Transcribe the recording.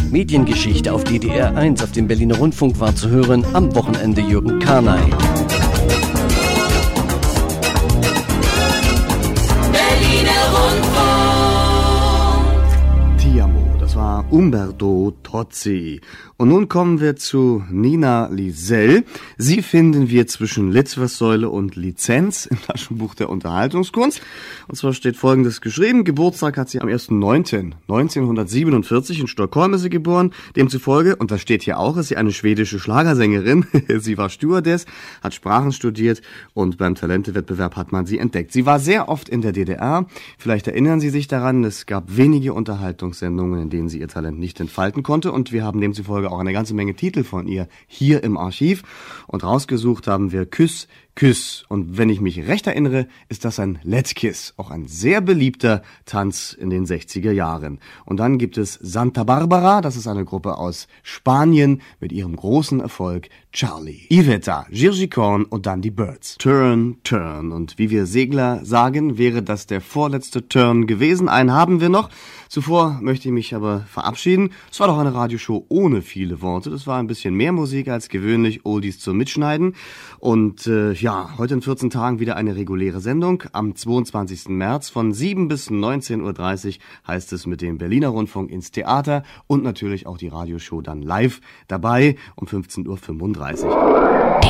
Mediengeschichte auf DDR 1 auf dem Berliner Rundfunk war zu hören, am Wochenende Jürgen Karnay. Berliner Rundfunk. Ti amo, das war Umberto Tozzi. Und nun kommen wir zu Nina Liesel. Sie finden wir zwischen Litfaßsäule und Lizenz im Taschenbuch der Unterhaltungskunst. Und zwar steht Folgendes geschrieben. Geburtstag hat sie am 1.9.1947 in Stockholm ist sie geboren. Demzufolge, und das steht hier auch, ist sie eine schwedische Schlagersängerin. Sie war Stewardess, hat Sprachen studiert und beim Talentewettbewerb hat man sie entdeckt. Sie war sehr oft in der DDR. Vielleicht erinnern Sie sich daran, es gab wenige Unterhaltungssendungen, in denen sie ihr Talent nicht entfalten konnte. Und wir haben demzufolge auch eine ganze Menge Titel von ihr hier im Archiv. Und rausgesucht haben wir Küss, Küss. Und wenn ich mich recht erinnere, ist das ein Let's Kiss. Auch ein sehr beliebter Tanz in den 60er Jahren. Und dann gibt es Santa Barbara. Das ist eine Gruppe aus Spanien mit ihrem großen Erfolg Charlie. Iveta, Girgicorn und dann die Birds. Turn, Turn. Und wie wir Segler sagen, wäre das der vorletzte Turn gewesen. Einen haben wir noch. Zuvor möchte ich mich aber verabschieden. Es war doch eine Radioshow ohne viele Worte. Das war ein bisschen mehr Musik als gewöhnlich, Oldies zum Mitschneiden. Und heute in 14 Tagen wieder eine reguläre Sendung. Am 22. März von 7 bis 19.30 Uhr heißt es mit dem Berliner Rundfunk ins Theater und natürlich auch die Radioshow dann live dabei um 15.35 Uhr.